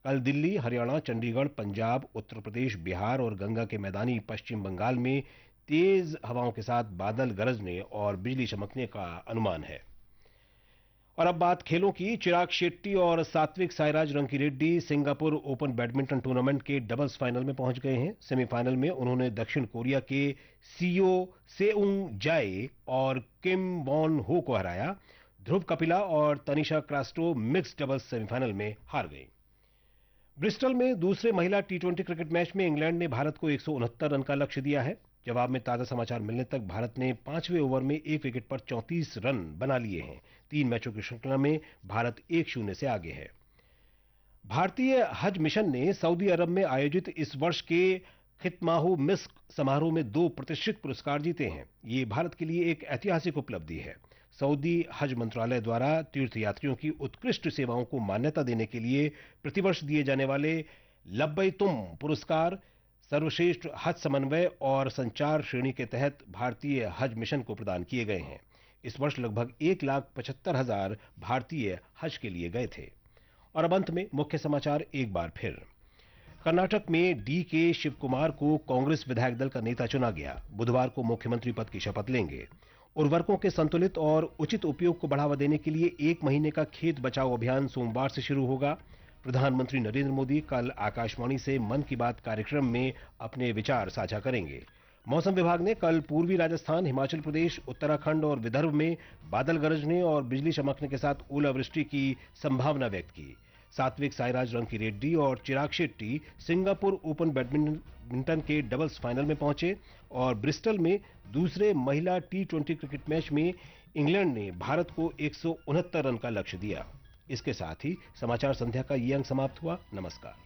कल दिल्ली, हरियाणा, चंडीगढ़, पंजाब, उत्तर प्रदेश, बिहार और गंगा के मैदानी पश्चिम बंगाल में तेज हवाओं के साथ बादल गरजने और बिजली चमकने का अनुमान है। और अब बात खेलों की। चिराग शेट्टी और Satwik Sairaj Rankireddy Singapore open badminton tournament के डबल्स फाइनल में पहुंच गए हैं। सेमीफाइनल में उन्होंने दक्षिण कोरिया के सियो सेउंग जाए और किम वॉन हो को हराया। ध्रुव कपिला और Tanisha Crasto mix doubles semifinal में हार गई। ब्रिस्टल में दूसरे महिला टी20 क्रिकेट मैच में इंग्लैंड ने भारत को 169 रन का लक्ष्य दिया है। जवाब में ताजा समाचार मिलने तक भारत ने 5वें ओवर में एक विकेट पर 34 रन बना लिए हैं। 3 मैचों की श्रृंखला में भारत 1-0 से आगे है। भारतीय हज मिशन ने सऊदी अरब में आयोजित इस वर्ष के खितमाहु मिस्क समारोह में 2 प्रतिष्ठित पुरस्कार जीते हैं। ये भारत के लिए एक ऐतिहासिक उपलब्धि है। सऊदी हज मंत्रालय द्वारा तीर्थयात्रियों की उत्कृष्ट सेवाओं को मान्यता देने के लिए प्रतिवर्ष दिए जाने वाले लब्बैतुम पुरस्कार सर्वश्रेष्ठ हज समन्वय और संचार श्रेणी के तहत भारतीय हज मिशन को प्रदान किए गए हैं। इस वर्ष लगभग 1,75,000 भारतीय हज के लिए गए थे। और अब अंत में मुख्य समाचार एक बार फिर। कर्नाटक में डी.के. शिवकुमार को कांग्रेस विधायक दल का नेता चुना गया। बुधवार को मुख्यमंत्री पद की शपथ लेंगे। उर्वरकों के संतुलित और उचित उपयोग को बढ़ावा देने के लिए 1 महीने का खेत बचाओ अभियान सोमवार से शुरू होगा। प्रधानमंत्री नरेंद्र मोदी कल आकाशवाणी से मन की बात कार्यक्रम में अपने विचार साझा करेंगे। मौसम विभाग ने कल पूर्वी राजस्थान, हिमाचल प्रदेश, उत्तराखंड और विदर्भ में बादल गरजने और बिजली चमकने के साथ ओलावृष्टि की संभावना व्यक्त की। सात्विक साईराज रंकीरेड्डी और Chirag Shetty Singapore open badminton के डबल्स फाइनल में पहुंचे और ब्रिस्टल में दूसरे महिला टी20 क्रिकेट मैच में इंग्लैंड ने भारत को 169 रन का लक्ष्य दिया। इसके साथ ही समाचार संध्या का ये अंक समाप्त हुआ। नमस्कार।